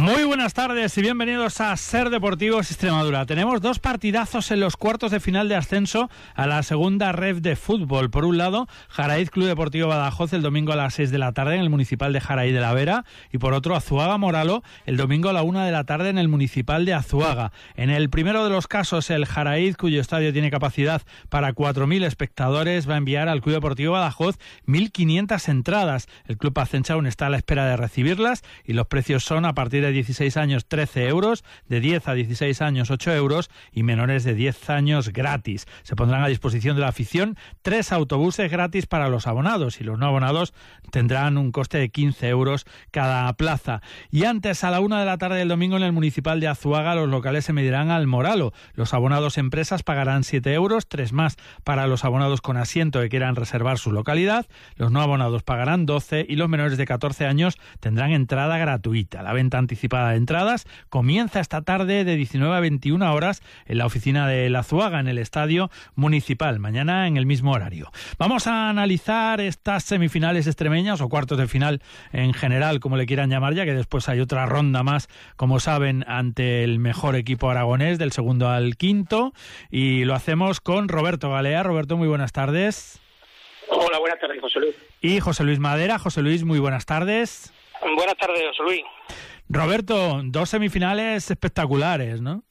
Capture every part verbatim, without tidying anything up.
Muy buenas tardes y bienvenidos a Ser Deportivos Extremadura. Tenemos dos partidazos en los cuartos de final de ascenso a la segunda ref de fútbol. Por un lado, Jaraíz Club Deportivo Badajoz el domingo a las seis de la tarde en el Municipal de Jaraíz de la Vera, y por otro Azuaga Moralo el domingo a la una de la tarde en el Municipal de Azuaga. En el primero de los casos, el Jaraíz, cuyo estadio tiene capacidad para cuatro mil espectadores, va a enviar al Club Deportivo Badajoz mil quinientas entradas. El Club Pacense aún está a la espera de recibirlas y los precios son a partir de dieciséis años trece euros, de diez a dieciséis años ocho euros y menores de diez años gratis. Se pondrán a disposición de la afición tres autobuses gratis para los abonados, y los no abonados tendrán un coste de quince euros cada plaza. Y antes, a la una de la tarde del domingo en el Municipal de Azuaga, los locales se medirán al Moralo. Los abonados empresas pagarán siete euros, tres más para los abonados con asiento que quieran reservar su localidad. Los no abonados pagarán doce y los menores de catorce años tendrán entrada gratuita. La venta anticipada de entradas comienza esta tarde de diecinueve a veintiuna horas en la oficina de la Azuaga, en el Estadio Municipal, mañana en el mismo horario. Vamos a analizar estas semifinales extremeñas o cuartos de final en general, como le quieran llamar, ya que después hay otra ronda más, como saben, ante el mejor equipo aragonés del segundo al quinto, y lo hacemos con Roberto Galea. Roberto, muy buenas tardes. Hola, buenas tardes, José Luis. Y José Luis Madera. José Luis, muy buenas tardes. Buenas tardes, José Luis. Roberto, dos semifinales espectaculares, ¿no?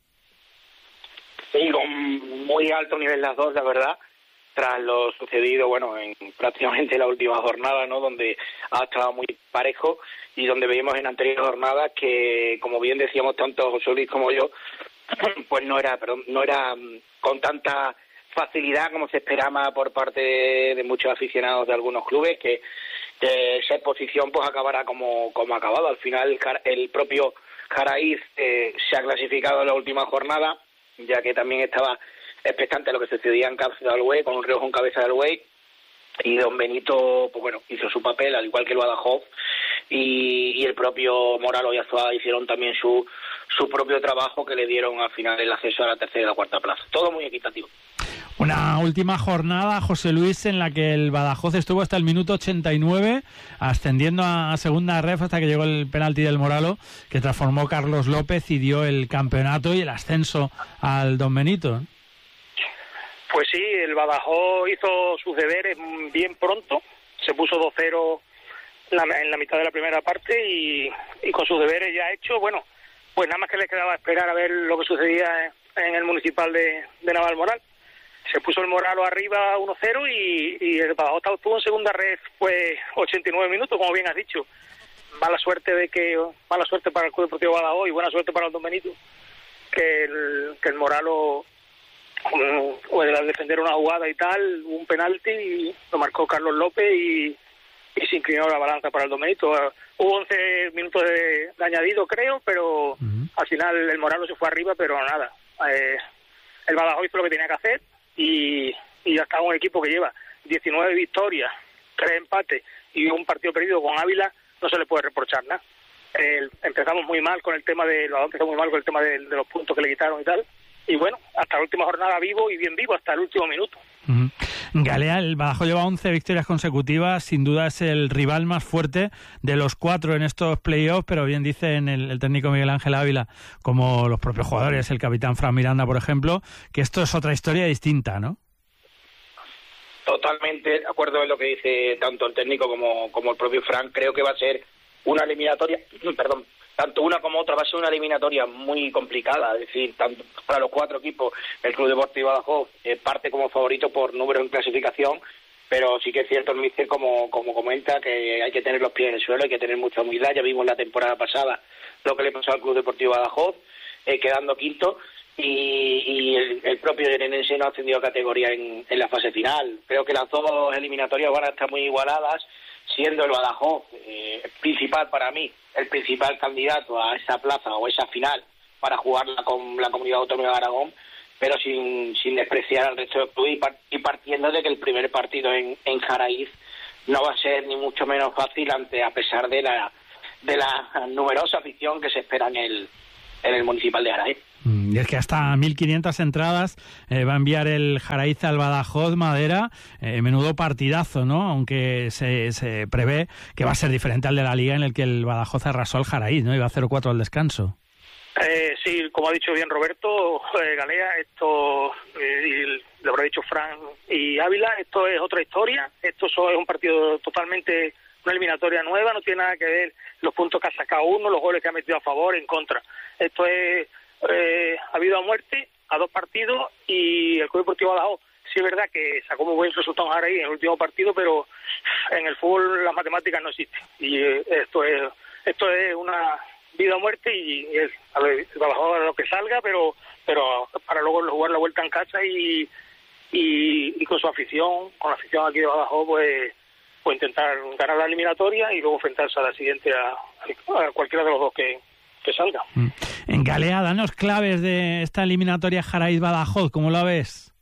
Sí, con muy alto nivel las dos, la verdad, tras lo sucedido, bueno, en prácticamente la última jornada, ¿no?, donde ha estado muy parejo y donde veíamos en anteriores jornadas que, como bien decíamos tanto José Luis como yo, pues no era, perdón, no era con tanta facilidad como se esperaba por parte de, de muchos aficionados de algunos clubes, que que esa exposición pues acabará como, como ha acabado. Al final el propio Jaraíz eh, se ha clasificado en la última jornada, ya que también estaba expectante de lo que sucedía en cabeza del Buey, con un Riojo en cabeza del Buey, y Don Benito pues bueno, hizo su papel, al igual que el Badajoz, y, y el propio Moralo y Azuaga hicieron también su, su propio trabajo, que le dieron al final el acceso a la tercera y la cuarta plaza. Todo muy equitativo. Una última jornada, José Luis, en la que el Badajoz estuvo hasta el minuto ochenta y nueve, ascendiendo a segunda ref hasta que llegó el penalti del Moralo, que transformó Carlos López y dio el campeonato y el ascenso al Don Benito. Pues sí, el Badajoz hizo sus deberes bien pronto, se puso dos cero en la mitad de la primera parte y, y con sus deberes ya hechos, bueno, pues nada más que le quedaba esperar a ver lo que sucedía en el Municipal de, de Navalmoral. Se puso el Moralo arriba uno cero y, y el Badajoz estuvo en segunda red pues ochenta y nueve minutos, como bien has dicho. Mala suerte de que mala suerte para el Club Deportivo Badajoz y buena suerte para el Don Benito, que el, que el Moralo, pues, al defender una jugada y tal, un penalti y lo marcó Carlos López y, y se inclinó la balanza para el Don Benito. Hubo once minutos de, de añadido, creo, pero uh-huh. Al final el Moralo se fue arriba, pero nada. Eh, el Badajoz hizo lo que tenía que hacer. Y, y ya está un equipo que lleva diecinueve victorias, tres empates y un partido perdido con Ávila, no se le puede reprochar nada. Eh, empezamos muy mal con el tema de lo empezó muy mal con el tema de, de los puntos que le quitaron y tal, y bueno, hasta la última jornada vivo y bien vivo hasta el último minuto. Uh-huh. Galea, el Badajoz lleva once victorias consecutivas, sin duda es el rival más fuerte de los cuatro en estos playoffs, pero bien dicen el, el técnico Miguel Ángel Ávila, como los propios jugadores, el capitán Fran Miranda, por ejemplo, que esto es otra historia distinta, ¿no? Totalmente de acuerdo en lo que dice tanto el técnico como, como el propio Fran. Creo que va a ser una eliminatoria, perdón, tanto una como otra va a ser una eliminatoria muy complicada, es decir, tanto para los cuatro equipos. El Club Deportivo Badajoz eh, parte como favorito por número en clasificación, pero sí que es cierto el míster, como, como comenta, que hay que tener los pies en el suelo, hay que tener mucha humildad. Ya vimos la temporada pasada lo que le pasó al Club Deportivo Badajoz, eh, quedando quinto, y, y el, el propio Yerenense no ha ascendido a categoría en, en la fase final. Creo que las dos eliminatorias van a estar muy igualadas, siendo el Badajoz eh, principal para mí, el principal candidato a esa plaza o esa final para jugarla con la Comunidad Autónoma de Aragón, pero sin, sin despreciar al resto del club y, part, y partiendo de que el primer partido en, en Jaraíz no va a ser ni mucho menos fácil, ante a pesar de la de la numerosa afición que se espera en el en el Municipal de Jaraíz. Y es que hasta mil quinientas entradas eh, va a enviar el Jaraiz al Badajoz, Madera. Eh, menudo partidazo, ¿no? Aunque se, se prevé que va a ser diferente al de la Liga, en el que el Badajoz arrasó al Jaraiz, ¿no? Iba a cero cuatro al descanso. Eh, sí, como ha dicho bien Roberto, eh, Galea, esto, eh, y lo habrá dicho Fran y Ávila, esto es otra historia. Esto es un partido totalmente, una eliminatoria nueva, no tiene nada que ver los puntos que ha sacado uno, los goles que ha metido a favor, en contra. Esto es... Eh, ha habido a muerte a dos partidos y el Club Deportivo Badajoz sí es verdad que sacó muy buen resultado en Jaraíz en el último partido, pero en el fútbol las matemáticas no existen y eh, esto es esto es una vida o muerte y el, el Badajoz a lo que salga, pero pero para luego jugar la vuelta en casa y, y y con su afición, con la afición aquí de Badajoz, pues pues intentar ganar la eliminatoria y luego enfrentarse a la siguiente a, a cualquiera de los dos que que salga. En Galea, danos claves de esta eliminatoria Jaraiz-Badajoz, ¿cómo la ves?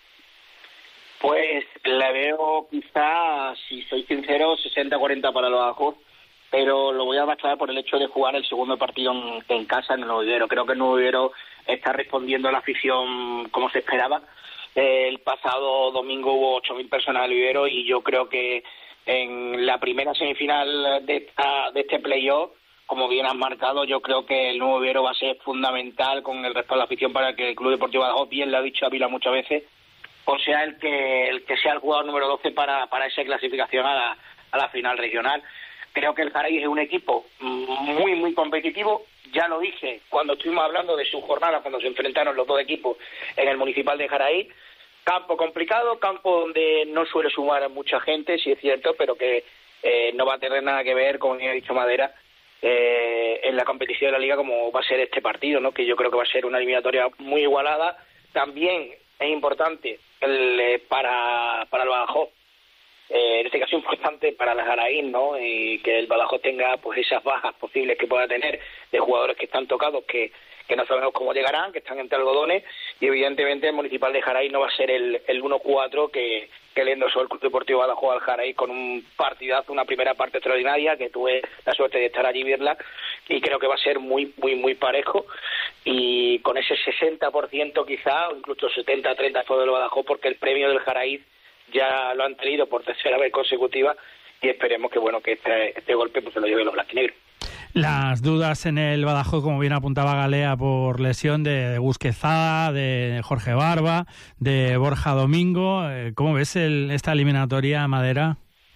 Pues la veo quizá, si soy sincero, sesenta cuarenta para el Badajoz, pero lo voy a bastar por el hecho de jugar el segundo partido en, en casa en el Nuevo Vivero. Creo que el Nuevo Vivero está respondiendo a la afición como se esperaba. Eh, el pasado domingo hubo ocho mil personas en el Vivero y yo creo que en la primera semifinal de, esta, de este playoff, como bien has marcado, yo creo que el Nuevo Vivero va a ser fundamental con el respaldo de la afición para que el Club Deportivo Badajoz, bien lo ha dicho Ávila muchas veces, o sea el que el que sea el jugador número doce para, para esa clasificación a la, a la final regional. Creo que el Jaraiz es un equipo muy, muy competitivo. Ya lo dije cuando estuvimos hablando de su jornada, cuando se enfrentaron los dos equipos en el Municipal de Jaraiz. Campo complicado, campo donde no suele sumar a mucha gente, sí es cierto, pero que eh, no va a tener nada que ver, como ya ha dicho Madera, Eh, en la competición de la Liga como va a ser este partido, ¿no? Que yo creo que va a ser una eliminatoria muy igualada. También es importante el, eh, para para el Badajoz, eh, en este caso importante para la Jaraiz, ¿no? Y que el Badajoz tenga pues esas bajas posibles que pueda tener de jugadores que están tocados, que que no sabemos cómo llegarán, que están entre algodones, y evidentemente el Municipal de Jaraiz no va a ser el, el uno cuatro que, que le endosó el Club Deportivo Badajoz al Jaraiz con un partidazo, una primera parte extraordinaria, que tuve la suerte de estar allí y verla, y creo que va a ser muy, muy, muy parejo, y con ese sesenta por ciento quizá, o incluso setenta a treinta por ciento del Badajoz, porque el premio del Jaraiz ya lo han tenido por tercera vez consecutiva, y esperemos que bueno que este, este golpe pues se lo lleven los blanquinegros. Las dudas en el Badajoz, como bien apuntaba Galea, por lesión de Gus Quezada, de Jorge Barba, de Borja Domingo. ¿Cómo ves el, esta eliminatoria, Madera?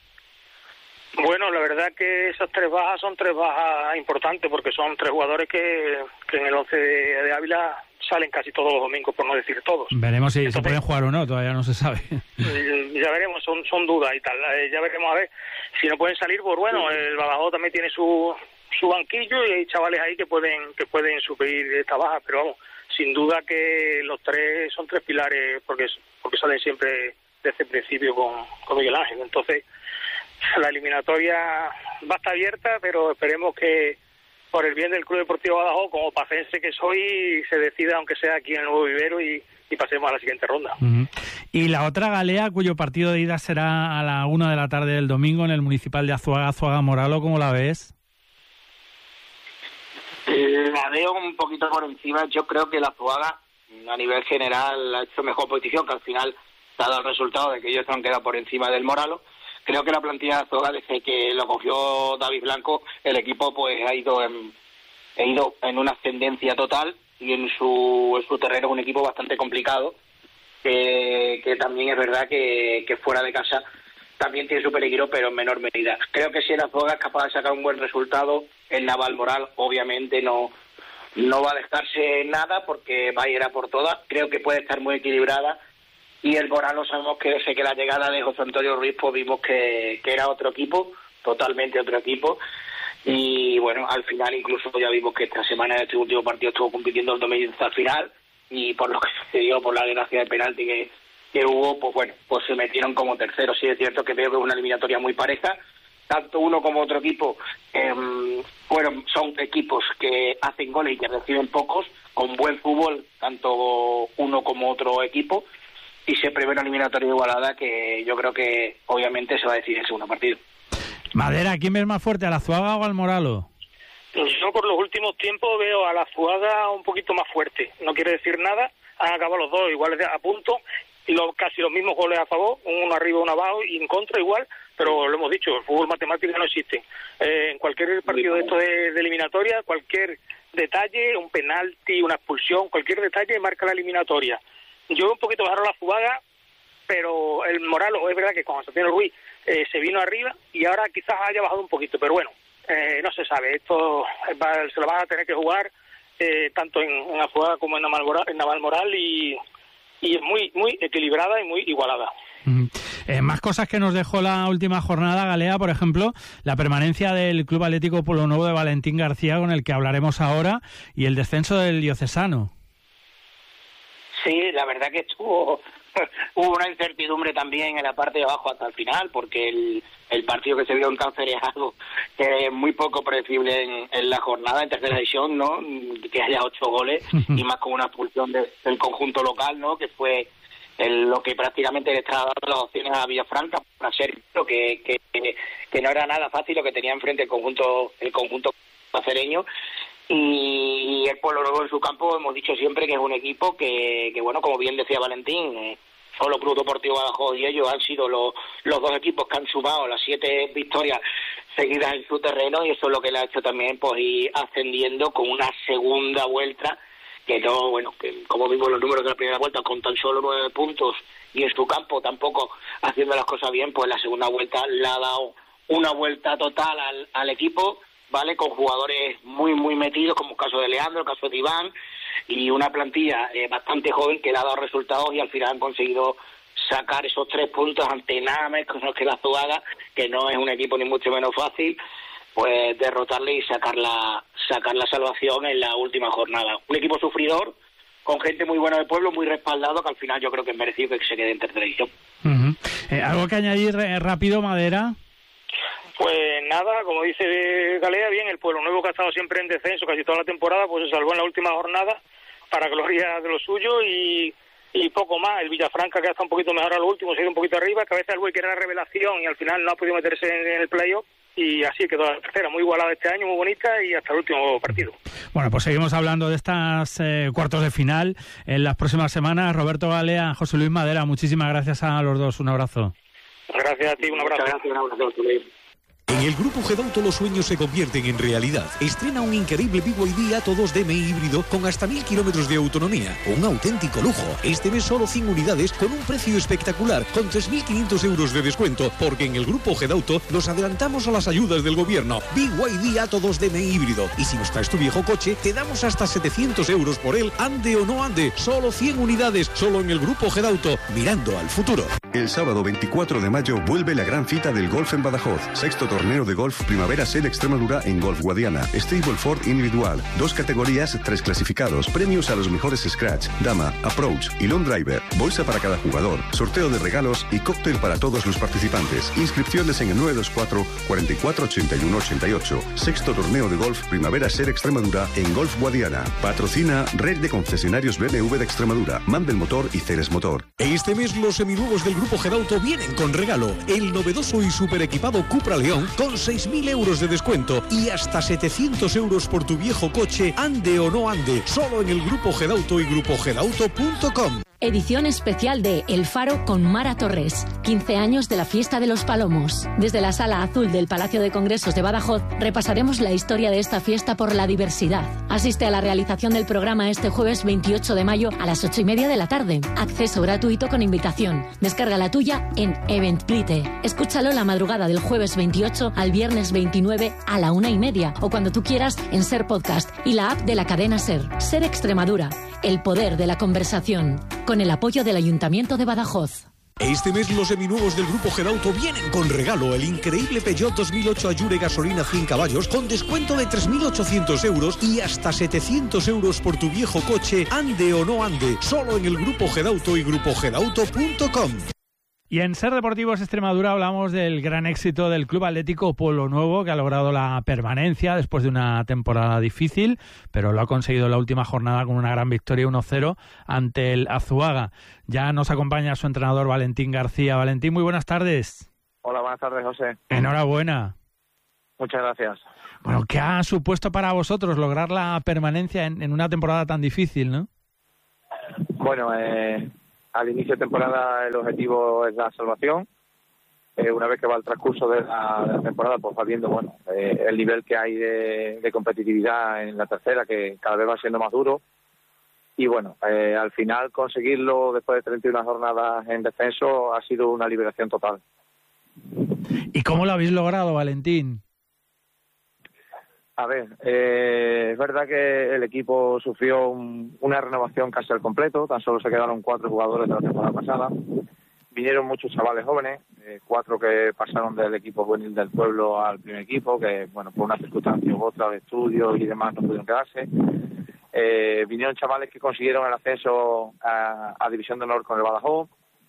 Bueno, la verdad que esas tres bajas son tres bajas importantes, porque son tres jugadores que, que en el once de, de Ávila salen casi todos los domingos, por no decir todos. Veremos si Entonces, se pueden jugar o no, todavía no se sabe. Ya veremos, son, son dudas y tal. Ya veremos a ver si no pueden salir. Pues bueno, el Badajoz también tiene su su banquillo y hay chavales ahí que pueden que pueden suplir esta baja, pero vamos, sin duda que los tres son tres pilares, porque porque salen siempre desde el principio con, con Miguel Ángel. Entonces la eliminatoria va a estar abierta, pero esperemos que por el bien del Club Deportivo Badajoz, como pacense que soy, se decida, aunque sea aquí en el Nuevo Vivero, y, y pasemos a la siguiente ronda. Uh-huh. Y la otra Galea, cuyo partido de ida será a la una de la tarde del domingo en el Municipal de Azuaga, Azuaga Moralo, ¿cómo la ves? La veo un poquito por encima. Yo creo que la Azuaga, a nivel general, ha hecho mejor posición, que al final se ha dado el resultado de que ellos se han quedado por encima del Moralo. Creo que la plantilla de Azuaga, desde que lo cogió David Blanco, el equipo pues ha ido en, ha ido en una ascendencia total, y en su, en su terreno es un equipo bastante complicado, que, que también es verdad que, que fuera de casa también tiene su peligro, pero en menor medida. Creo que si el Azuaga es capaz de sacar un buen resultado, el Navalmoral obviamente no no va a dejarse nada, porque va a ir a por todas. Creo que puede estar muy equilibrada, y el Moralo sabemos que desde que la llegada de José Antonio Ruiz pues vimos que, que era otro equipo, totalmente otro equipo, y bueno, al final incluso ya vimos que esta semana en este último partido estuvo compitiendo el domingo hasta el final, y por lo que sucedió, por la desgracia de penalti que que hubo, pues bueno, pues se metieron como terceros. Sí es cierto que veo que es una eliminatoria muy pareja, tanto uno como otro equipo eh, fueron, son equipos que hacen goles y que reciben pocos, con buen fútbol, tanto uno como otro equipo, y se prevé una eliminatoria igualada que yo creo que obviamente se va a decidir en el segundo partido. Madera, ¿quién ves más fuerte, a la Azuaga o al Moralo? Yo por los últimos tiempos veo a la Azuaga un poquito más fuerte. No quiere decir nada, han acabado los dos iguales a punto, y los, casi los mismos goles a favor, uno arriba, uno abajo, y en contra igual, pero lo hemos dicho, el fútbol matemático no existe. Eh, en cualquier partido de esto de, de eliminatoria, cualquier detalle, un penalti, una expulsión, cualquier detalle marca la eliminatoria. Yo un poquito bajaron la Azuaga, pero el moral, es verdad que con Constantino Ruiz eh, se vino arriba, y ahora quizás haya bajado un poquito, pero bueno, Eh, no se sabe, esto va, se lo van a tener que jugar eh, tanto en, en Azuaga como en Navalmoral, en Navalmoral y, y es muy muy equilibrada y muy igualada. Mm. Eh, más cosas que nos dejó la última jornada, Galea, por ejemplo, la permanencia del Club Atlético Pueblo Nuevo de Valentín García, con el que hablaremos ahora, y el descenso del Diocesano. Sí, la verdad que estuvo hubo una incertidumbre también en la parte de abajo hasta el final, porque el, el partido que se vio en Cáceres es algo que es muy poco predecible en, en la jornada en tercera división, ¿no? Que haya ocho goles y más con una expulsión de, del conjunto local, ¿no? Que fue el, lo que prácticamente le estaba dando las opciones a Villafranca para ser lo que, que, que no era nada fácil lo que tenía enfrente el conjunto el conjunto cacereño. Y el Pueblo Nuevo en su campo hemos dicho siempre que es un equipo que, que bueno, como bien decía Valentín, eh, solo Club Deportivo Badajoz y ellos han sido los, los dos equipos que han sumado las siete victorias seguidas en su terreno, y eso es lo que le ha hecho también pues ir ascendiendo con una segunda vuelta que no, bueno, que como vimos los números de la primera vuelta con tan solo nueve puntos y en su campo tampoco haciendo las cosas bien, pues la segunda vuelta le ha dado una vuelta total al, al equipo, ¿vale? Con jugadores muy, muy metidos, como el caso de Leandro, el caso de Iván, y una plantilla eh, bastante joven que le ha dado resultados y al final han conseguido sacar esos tres puntos ante nada menos que la Azuaga, que no es un equipo ni mucho menos fácil, pues derrotarle y sacar la, sacar la salvación en la última jornada. Un equipo sufridor, con gente muy buena del pueblo, muy respaldado, que al final yo creo que es merecido que se quede en tercera división. Uh-huh. Eh, ¿Algo que añadir eh, rápido, Madera? Pues nada, como dice Galea, bien, el Pueblo Nuevo, que ha estado siempre en descenso casi toda la temporada, pues se salvó en la última jornada para gloria de lo suyo, y, y poco más. El Villafranca, que ha estado un poquito mejor a lo último, se ha ido un poquito arriba, Cabeza del Buey, que era la revelación y al final no ha podido meterse en, en el playoff, y así quedó la tercera, muy igualada este año, muy bonita, y hasta el último partido. Bueno, pues seguimos hablando de estas eh, cuartos de final en las próximas semanas. Roberto Galea, José Luis Madera, muchísimas gracias a los dos, un abrazo. Gracias a ti, un abrazo. Muchas gracias, un abrazo, José Luis. En el Grupo Gedauto los sueños se convierten en realidad. Estrena un increíble B Y D Atto dos D M I híbrido con hasta mil kilómetros de autonomía. Un auténtico lujo. Este mes solo cien unidades con un precio espectacular, con tres mil quinientos euros de descuento, porque en el Grupo Gedauto nos adelantamos a las ayudas del gobierno. B Y D Atto dos D M I híbrido. Y si nos traes tu viejo coche, te damos hasta setecientos euros por él, ande o no ande. Solo cien unidades, solo en el Grupo Gedauto, mirando al futuro. El sábado veinticuatro de mayo vuelve la gran cita del golf en Badajoz. Sexto torneo de golf Primavera Ser Extremadura en Golf Guadiana. Stableford individual. Dos categorías, tres clasificados. Premios a los mejores scratch, dama, approach y long driver. Bolsa para cada jugador. Sorteo de regalos y cóctel para todos los participantes. Inscripciones en el nueve dos cuatro, cuatro cuatro, ocho uno ocho ocho. Sexto torneo de golf Primavera Ser Extremadura en Golf Guadiana. Patrocina Red de Concesionarios B M W de Extremadura, Mandel Motor y Ceres Motor. Este mes los seminuevos del Grupo Gedauto vienen con regalo. El novedoso y super equipado Cupra León con seis mil euros de descuento y hasta setecientos euros por tu viejo coche, ande o no ande, solo en el Grupo Gedauto y grupo gedauto punto com. Edición especial de El Faro con Mara Torres. quince años de la Fiesta de los Palomos. Desde la Sala Azul del Palacio de Congresos de Badajoz repasaremos la historia de esta fiesta por la diversidad. Asiste a la realización del programa este jueves veintiocho de mayo a las ocho y media de la tarde. Acceso gratuito con invitación. Descarga la tuya en Eventbrite. Escúchalo la madrugada del jueves veintiocho al viernes veintinueve a la una y media o cuando tú quieras en Ser Podcast y la app de la cadena Ser. Ser Extremadura. El poder de la conversación. Con el apoyo del Ayuntamiento de Badajoz. Este mes los seminuevos del Grupo Gedauto vienen con regalo. El increíble Peugeot dos mil ocho Allure gasolina cien caballos con descuento de tres mil ochocientos euros y hasta setecientos euros por tu viejo coche, ande o no ande, solo en el Grupo Gedauto y grupo gedauto punto com. Y en Ser Deportivos Extremadura hablamos del gran éxito del Club Atlético Pueblo Nuevo, que ha logrado la permanencia después de una temporada difícil, pero lo ha conseguido en la última jornada con una gran victoria uno cero ante el Azuaga. Ya nos acompaña su entrenador Valentín García. Valentín, muy buenas tardes. Hola, buenas tardes, José. Enhorabuena. Muchas gracias. Bueno, ¿qué ha supuesto para vosotros lograr la permanencia en, en una temporada tan difícil, no? Bueno, eh, al inicio de temporada el objetivo es la salvación. Eh, una vez que va el transcurso de la, de la temporada, pues va viendo, bueno, eh, el nivel que hay de, de competitividad en la tercera, que cada vez va siendo más duro. Y bueno, eh, al final conseguirlo después de treinta y una jornadas en descenso ha sido una liberación total. ¿Y cómo lo habéis logrado, Valentín? A ver, eh, es verdad que el equipo sufrió un, una renovación casi al completo, tan solo se quedaron cuatro jugadores de la temporada pasada. Vinieron muchos chavales jóvenes, eh, cuatro que pasaron del equipo juvenil del pueblo al primer equipo, que bueno, por una circunstancia u otra de estudios y demás no pudieron quedarse. Eh, vinieron chavales que consiguieron el ascenso a, a División de Honor con el Badajoz,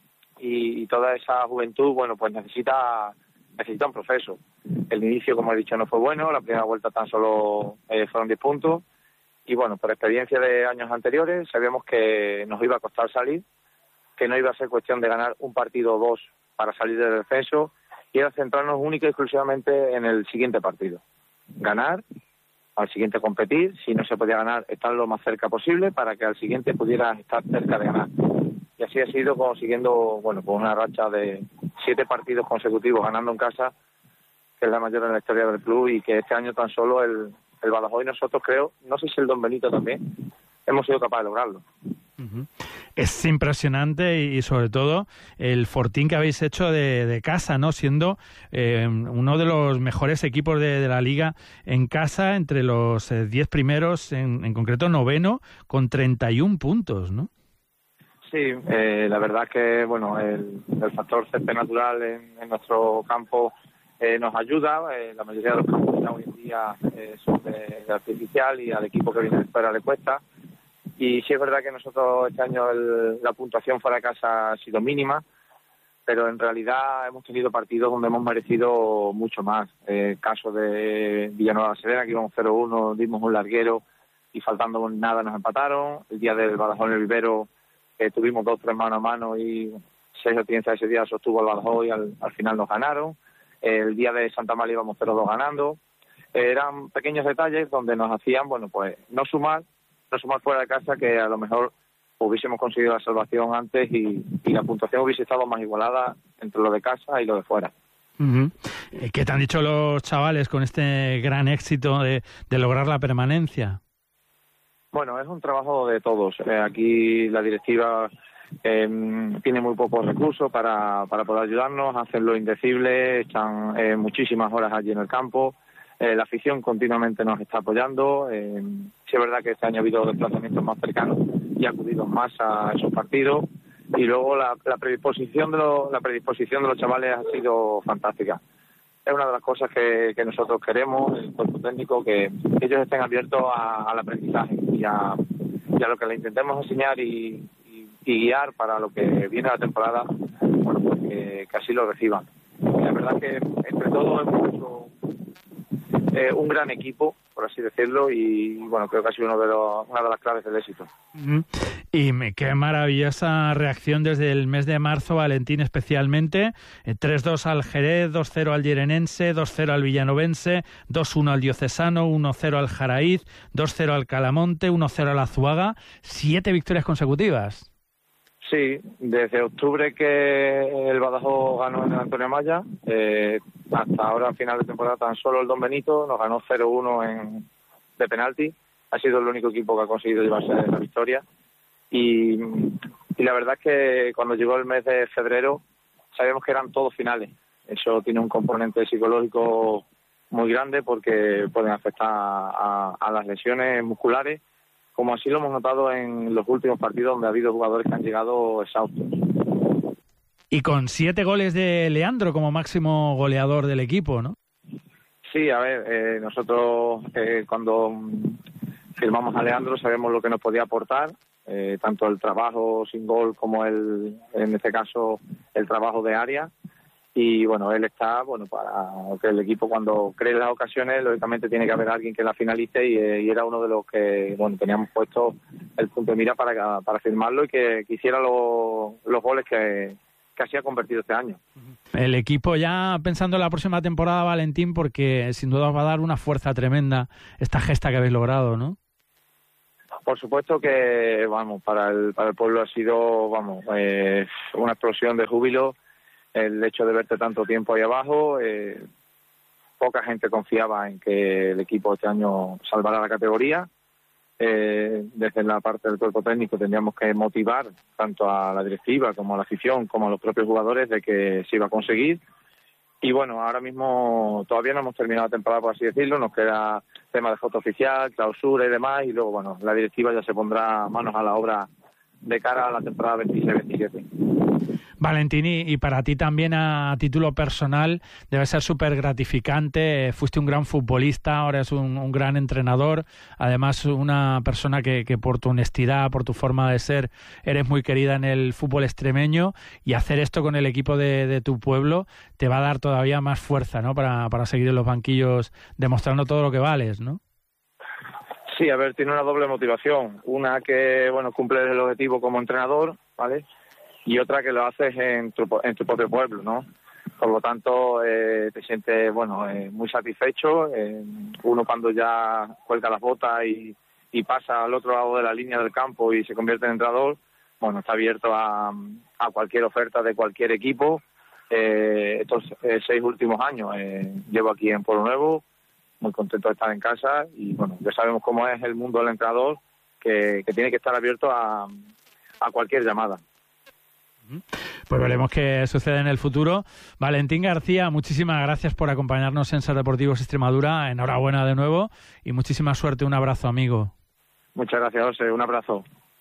y, y toda esa juventud, bueno, pues necesita necesita un proceso. El inicio, como he dicho, no fue bueno, la primera vuelta tan solo eh, fueron diez puntos, y bueno, por experiencia de años anteriores, sabíamos que nos iba a costar salir, que no iba a ser cuestión de ganar un partido o dos para salir del descenso, y era centrarnos única y exclusivamente en el siguiente partido. Ganar, al siguiente competir, si no se podía ganar, estar lo más cerca posible para que al siguiente pudiera estar cerca de ganar. Y así ha sido, consiguiendo, bueno, pues una racha de siete partidos consecutivos ganando en casa, que es la mayor en la historia del club, y que este año tan solo el, el Badajoz y nosotros, creo, no sé si el Don Benito también, hemos sido capaces de lograrlo. Uh-huh. Es impresionante, y, y sobre todo el fortín que habéis hecho de, de casa, ¿no? Siendo eh, uno de los mejores equipos de, de la liga en casa, entre los eh, diez primeros, en, en concreto noveno, con treinta y un puntos, ¿no? Sí, eh, la verdad que bueno, el, el factor césped natural en, en nuestro campo eh, nos ayuda. Eh, la mayoría de los campos ya hoy en día eh, son de, de artificial, y al equipo que viene de fuera le cuesta. Y sí es verdad que nosotros este año el, la puntuación fuera de casa ha sido mínima, pero en realidad hemos tenido partidos donde hemos merecido mucho más. Eh, el caso de Villanueva de Serena, que íbamos cero uno, dimos un larguero y faltando nada nos empataron. El día del Badajoz en el Vivero eh, tuvimos dos tres mano a mano, y Sergio Tienza ese día sostuvo el Badajoz y al, al final nos ganaron. Eh, el día de Santa María íbamos cero dos ganando. Eh, eran pequeños detalles donde nos hacían, bueno, pues no sumar, no sumar fuera de casa, que a lo mejor hubiésemos conseguido la salvación antes, y, y la puntuación hubiese estado más igualada entre lo de casa y lo de fuera. Uh-huh. ¿Qué te han dicho los chavales con este gran éxito de, de lograr la permanencia? Bueno, es un trabajo de todos. Eh, aquí la directiva eh, tiene muy pocos recursos para, para poder ayudarnos, hacen lo indecible, están eh, muchísimas horas allí en el campo. Eh, la afición continuamente nos está apoyando. Eh, sí es verdad que este año ha habido desplazamientos más cercanos y acudidos más a esos partidos. Y luego la, la predisposición de los, la predisposición de los chavales ha sido fantástica. Es una de las cosas que, que nosotros queremos, el cuerpo técnico, que ellos estén abiertos a, al aprendizaje y a, y a lo que les intentemos enseñar y, y, y guiar para lo que viene la temporada, bueno, pues que, que así lo reciban. La verdad que entre todos hemos hecho eh, un gran equipo, por así decirlo, y bueno, creo que ha sido uno de los, una de las claves del éxito. Uh-huh. Y me, qué maravillosa reacción desde el mes de marzo, Valentín, especialmente. Eh, tres dos al Jerez, dos cero al Llerenense, dos cero al Villanovense, dos uno al Diocesano, uno cero al Jaraíz, dos cero al Calamonte, uno cero al Azuaga. Siete victorias consecutivas. Sí, desde octubre que el Badajoz ganó en el Antonio Maya, eh, hasta ahora, a final de temporada, tan solo el Don Benito nos ganó cero uno en, de penalti. Ha sido el único equipo que ha conseguido llevarse la victoria. Y, y la verdad es que cuando llegó el mes de febrero sabíamos que eran todos finales. Eso tiene un componente psicológico muy grande, porque pueden afectar a, a las lesiones musculares, como así lo hemos notado en los últimos partidos, donde ha habido jugadores que han llegado exhaustos. Y con siete goles de Leandro como máximo goleador del equipo, ¿no? Sí, a ver, eh, nosotros eh, cuando firmamos a Leandro sabemos lo que nos podía aportar, eh, tanto el trabajo sin gol como el, en este caso, el trabajo de área. Y bueno, él está, bueno, para que el equipo, cuando cree las ocasiones, lógicamente tiene que haber alguien que la finalice, y, y era uno de los que, bueno, teníamos puesto el punto de mira para, para firmarlo, y que, que hiciera lo, los goles que, que así ha convertido este año. El equipo ya pensando en la próxima temporada, Valentín, porque sin duda os va a dar una fuerza tremenda esta gesta que habéis logrado, ¿no? Por supuesto que, vamos, para el, para el pueblo ha sido, vamos, eh, una explosión de júbilo el hecho de verte tanto tiempo ahí abajo. Eh, poca gente confiaba en que el equipo este año salvara la categoría. Eh, desde la parte del cuerpo técnico tendríamos que motivar tanto a la directiva como a la afición como a los propios jugadores de que se iba a conseguir. Y bueno, ahora mismo todavía no hemos terminado la temporada, por así decirlo, nos queda tema de foto oficial, clausura y demás, y luego bueno, la directiva ya se pondrá manos a la obra de cara a la temporada veintiséis veintisiete. Valentín, y para ti también a título personal debe ser súper gratificante. Fuiste un gran futbolista, ahora es un, un gran entrenador, además una persona que, que por tu honestidad, por tu forma de ser, eres muy querida en el fútbol extremeño, y hacer esto con el equipo de, de tu pueblo te va a dar todavía más fuerza, ¿no? Para, para seguir en los banquillos demostrando todo lo que vales, ¿no? Sí, a ver, tiene una doble motivación. Una que, bueno, cumple el objetivo como entrenador, ¿vale? Y otra que lo haces en tu, en tu propio pueblo, ¿no? Por lo tanto, eh, te sientes, bueno, eh, muy satisfecho. Eh, uno cuando ya cuelga las botas y, y pasa al otro lado de la línea del campo y se convierte en entrenador, bueno, está abierto a, a cualquier oferta de cualquier equipo. Eh, estos eh, seis últimos años eh, llevo aquí en Pueblo Nuevo, muy contento de estar en casa, y bueno, ya sabemos cómo es el mundo del entrenador, que, que tiene que estar abierto a, a cualquier llamada. Pues veremos qué sucede en el futuro. Valentín García, muchísimas gracias por acompañarnos en Ser Deportivos Extremadura. Enhorabuena de nuevo y muchísima suerte. Un abrazo, amigo. Muchas gracias, José. Un abrazo.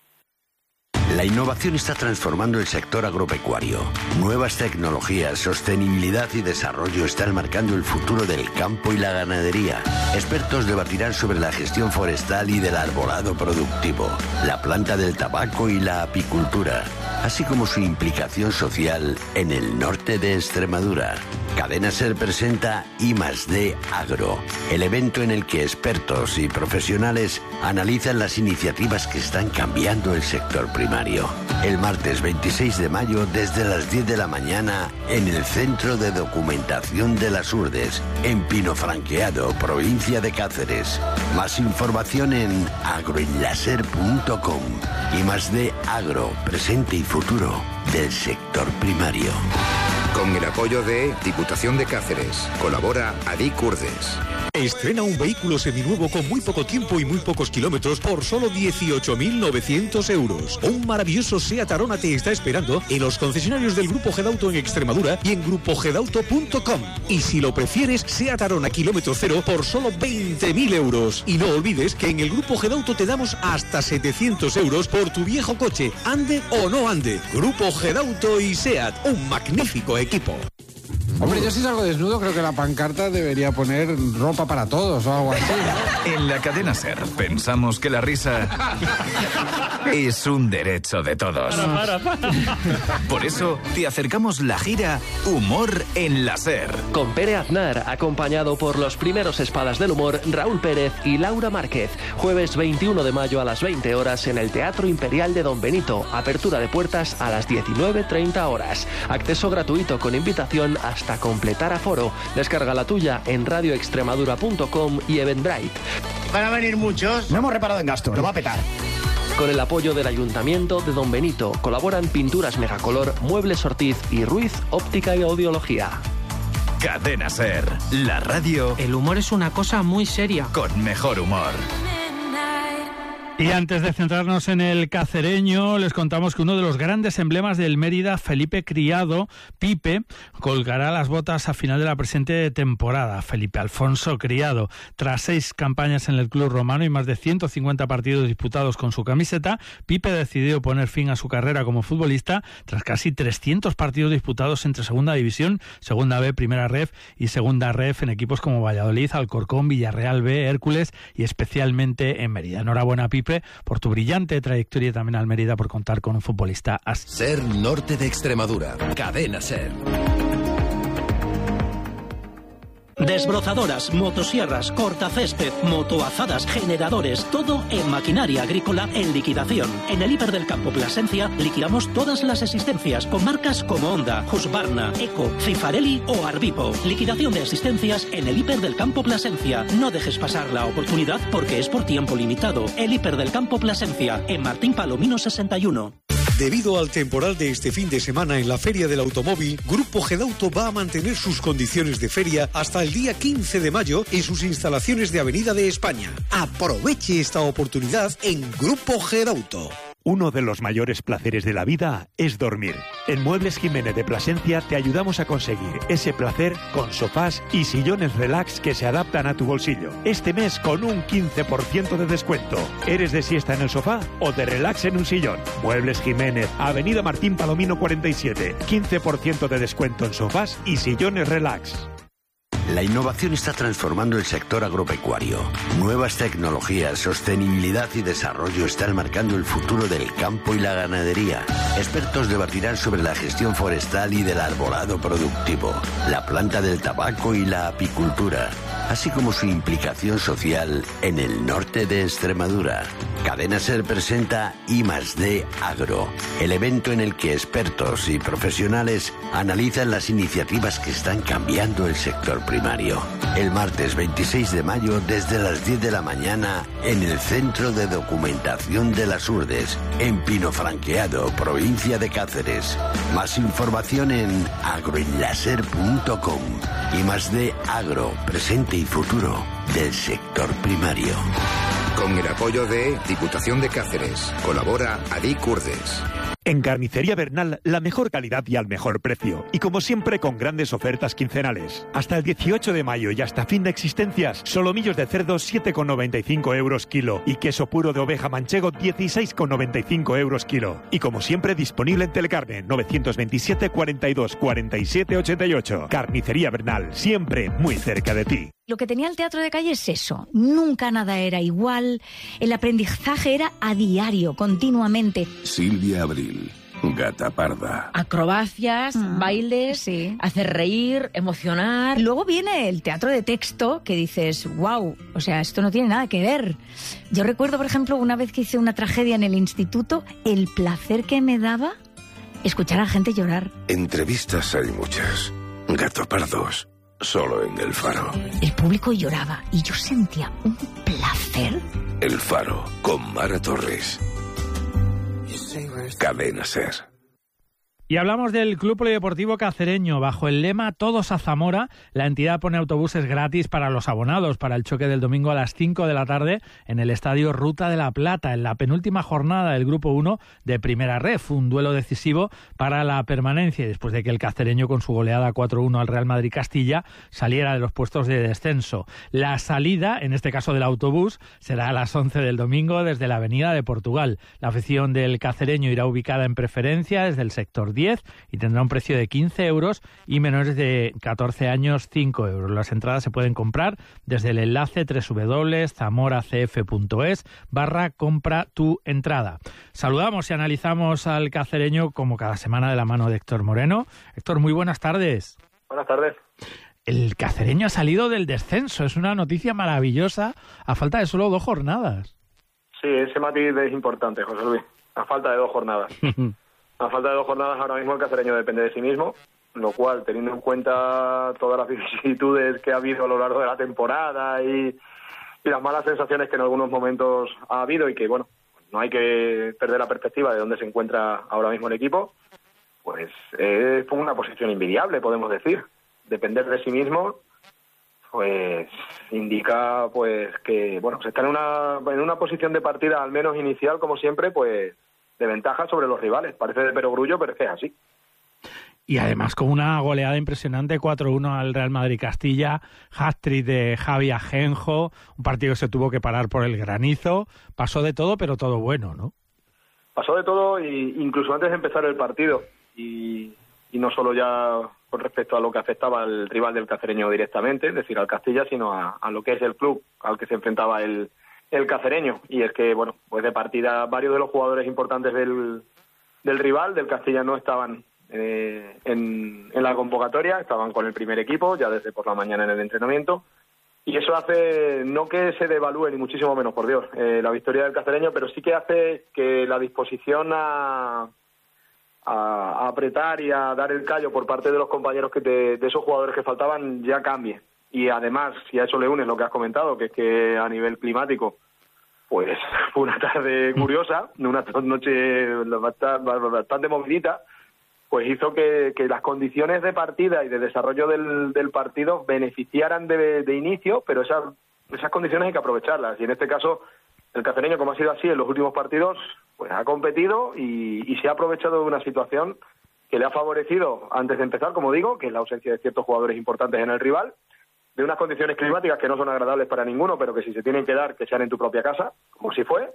La innovación está transformando el sector agropecuario. Nuevas tecnologías, sostenibilidad y desarrollo están marcando el futuro del campo y la ganadería. Expertos debatirán sobre la gestión forestal y del arbolado productivo, la planta del tabaco y la apicultura, así como su implicación social en el norte de Extremadura. Cadena Ser presenta I más D Agro, el evento en el que expertos y profesionales analizan las iniciativas que están cambiando el sector primario. El martes veintiséis de mayo desde las diez de la mañana en el Centro de Documentación de las Urdes, en Pinofranqueado, provincia de Cáceres. Más información en agroenlaser punto com. I más D Agro, presente y futuro del sector primario. Con el apoyo de Diputación de Cáceres. Colabora Adic Urdes. Estrena un vehículo seminuevo con muy poco tiempo y muy pocos kilómetros por solo dieciocho mil novecientos euros. Un maravilloso SEAT Arona te está esperando en los concesionarios del Grupo Gedauto en Extremadura y en grupo gedauto punto com. Y si lo prefieres, SEAT Arona kilómetro cero por solo veinte mil euros. Y no olvides que en el Grupo Gedauto te damos hasta setecientos euros por tu viejo coche, ande o no ande. Grupo Gedauto y SEAT, un magnífico equipo. Hombre, yo si salgo desnudo creo que la pancarta debería poner ropa para todos o algo así, ¿no? En la cadena Ser pensamos que la risa es un derecho de todos. Para, para, para. Por eso te acercamos la gira Humor en la Ser. Con Pere Aznar, acompañado por los primeros espadas del humor, Raúl Pérez y Laura Márquez. Jueves veintiuno de mayo a las veinte horas en el Teatro Imperial de Don Benito. Apertura de puertas a las diecinueve treinta horas. Acceso gratuito con invitación hasta completar aforo. Descarga la tuya en radio extremadura punto com y Eventbrite. Van a venir muchos. No hemos reparado en gastos, lo va a petar. Con el apoyo del Ayuntamiento de Don Benito colaboran Pinturas Megacolor, Muebles Ortiz y Ruiz Óptica y Audiología. Cadena Ser, la radio. El humor es una cosa muy seria. Con mejor humor. Y antes de centrarnos en el cacereño, les contamos que uno de los grandes emblemas del Mérida, Felipe Criado, Pipe, colgará las botas a final de la presente temporada. Felipe Alfonso Criado, tras seis campañas en el club romano y más de ciento cincuenta partidos disputados con su camiseta, Pipe decidió poner fin a su carrera como futbolista tras casi trescientos partidos disputados entre Segunda División, Segunda B, Primera Ref y Segunda Ref en equipos como Valladolid, Alcorcón, Villarreal B, Hércules y especialmente en Mérida. Enhorabuena, Pipe, por tu brillante trayectoria, y también al Mérida por contar con un futbolista así. Ser Norte de Extremadura. Cadena Ser. Desbrozadoras, motosierras, cortacésped, motoazadas, generadores, todo en maquinaria agrícola en liquidación. En el Hiper del Campo Plasencia liquidamos todas las existencias con marcas como Honda, Husqvarna, Eco, Cifarelli o Arbipo. Liquidación de existencias en el Hiper del Campo Plasencia. No dejes pasar la oportunidad porque es por tiempo limitado. El Hiper del Campo Plasencia en Martín Palomino sesenta y uno. Debido al temporal de este fin de semana en la Feria del Automóvil, Grupo Gedauto va a mantener sus condiciones de feria hasta el día quince de mayo en sus instalaciones de Avenida de España. Aproveche esta oportunidad en Grupo Gedauto. Uno de los mayores placeres de la vida es dormir. En Muebles Jiménez de Plasencia te ayudamos a conseguir ese placer con sofás y sillones relax que se adaptan a tu bolsillo. Este mes con un quince por ciento de descuento. ¿Eres de siesta en el sofá o de relax en un sillón? Muebles Jiménez, Avenida Martín Palomino cuarenta y siete. quince por ciento de descuento en sofás y sillones relax. La innovación está transformando el sector agropecuario. Nuevas tecnologías, sostenibilidad y desarrollo están marcando el futuro del campo y la ganadería. Expertos debatirán sobre la gestión forestal y del arbolado productivo, la planta del tabaco y la apicultura, así como su implicación social en el norte de Extremadura. Cadena Ser presenta I más D Agro, el evento en el que expertos y profesionales analizan las iniciativas que están cambiando el sector primario. El martes veintiséis de mayo desde las diez de la mañana en el Centro de Documentación de las Urdes, en Pinofranqueado, provincia de Cáceres. Más información en agroenlaser punto com. I más D Agro, presente y futuro del sector primario. Con el apoyo de Diputación de Cáceres. Colabora Adic Urdes. En Carnicería Bernal, la mejor calidad y al mejor precio. Y como siempre, con grandes ofertas quincenales. Hasta el dieciocho de mayo y hasta fin de existencias, solomillos de cerdo siete con noventa y cinco euros kilo. Y queso puro de oveja manchego dieciséis con noventa y cinco euros kilo. Y como siempre, disponible en Telecarne novecientos veintisiete, cuarenta y dos, cuarenta y siete, ochenta y ocho. Carnicería Bernal, siempre muy cerca de ti. Lo que tenía el teatro de calle es eso, nunca nada era igual, el aprendizaje era a diario, continuamente. Silvia Abril, Gata Parda. Acrobacias, mm. bailes, sí. hacer reír, emocionar. Luego viene el teatro de texto que dices, wow, o sea, esto no tiene nada que ver. Yo recuerdo, por ejemplo, una vez que hice una tragedia en el instituto, el placer que me daba escuchar a la gente llorar. Entrevistas hay muchas, Gato Pardos. Solo en El Faro. El público lloraba y yo sentía un placer. El Faro, con Mara Torres. Cadena Ser. Y hablamos del Club Polideportivo Cacereño. Bajo el lema Todos a Zamora, la entidad pone autobuses gratis para los abonados para el choque del domingo a las cinco de la tarde en el Estadio Ruta de la Plata, en la penúltima jornada del Grupo uno de Primera Ref, un duelo decisivo para la permanencia, después de que el Cacereño, con su goleada cuatro uno al Real Madrid Castilla, saliera de los puestos de descenso. La salida, en este caso del autobús, será a las once del domingo desde la Avenida de Portugal. La afición del Cacereño irá ubicada en preferencia desde el sector diez y tendrá un precio de quince euros y menores de catorce años cinco euros. Las entradas se pueden comprar desde el enlace doble u doble u doble u punto zamoracf punto es barra compra tu entrada. Saludamos y analizamos al Cacereño como cada semana de la mano de Héctor Moreno. Héctor, muy buenas tardes. Buenas tardes. El Cacereño ha salido del descenso, es una noticia maravillosa a falta de solo dos jornadas. Sí, ese matiz es importante, José Luis, a falta de dos jornadas. A falta de dos jornadas, ahora mismo el Cacereño depende de sí mismo, lo cual, teniendo en cuenta todas las vicisitudes que ha habido a lo largo de la temporada y, y las malas sensaciones que en algunos momentos ha habido y que, bueno, no hay que perder la perspectiva de dónde se encuentra ahora mismo el equipo, pues es una posición envidiable, podemos decir. Depender de sí mismo, pues indica pues que, bueno, se está en una, en una posición de partida, al menos inicial, como siempre, pues de ventaja sobre los rivales. Parece de perogrullo, pero es que es así. Y además con una goleada impresionante, cuatro uno al Real Madrid Castilla, hat-trick de Javi Ajenjo, un partido que se tuvo que parar por el granizo. Pasó de todo, pero todo bueno, ¿no? Pasó de todo, y incluso antes de empezar el partido. Y, y no solo ya con respecto a lo que afectaba al rival del Cacereño directamente, es decir, al Castilla, sino a, a lo que es el club al que se enfrentaba el el Cacereño. Y es que, bueno, pues de partida varios de los jugadores importantes del, del rival, del Castilla, no estaban eh, en, en la convocatoria, estaban con el primer equipo ya desde por la mañana en el entrenamiento, y eso hace no que se devalúe ni muchísimo menos, por Dios, eh, la victoria del Cacereño, pero sí que hace que la disposición a, a, a apretar y a dar el callo por parte de los compañeros que te, de esos jugadores que faltaban ya cambie. Y además, si a eso le unes lo que has comentado, que es que a nivel climático pues fue una tarde curiosa, una noche bastante movidita, pues hizo que, que las condiciones de partida y de desarrollo del, del partido beneficiaran de, de inicio, pero esas, esas condiciones hay que aprovecharlas. Y en este caso, el Cacereño, como ha sido así en los últimos partidos, pues ha competido y, y se ha aprovechado de una situación que le ha favorecido, antes de empezar, como digo, que es la ausencia de ciertos jugadores importantes en el rival, de unas condiciones climáticas que no son agradables para ninguno, pero que si se tienen que dar, que sean en tu propia casa, como si fue,